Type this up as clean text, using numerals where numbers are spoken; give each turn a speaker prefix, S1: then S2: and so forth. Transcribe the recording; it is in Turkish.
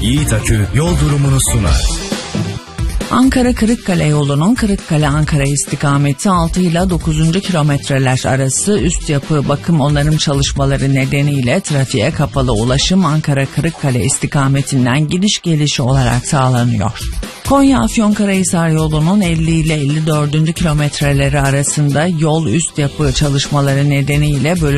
S1: Yiğit Akü yol durumunu sunar.
S2: Ankara-Kırıkkale yolunun Kırıkkale-Ankara istikameti 6 ile 9. kilometreler arası üst yapı bakım onarım çalışmaları nedeniyle trafiğe kapalı ulaşım Ankara-Kırıkkale istikametinden gidiş gelişi olarak sağlanıyor. Konya-Afyonkarahisar yolunun 50 ile 54. kilometreleri arasında yol üst yapı çalışmaları nedeniyle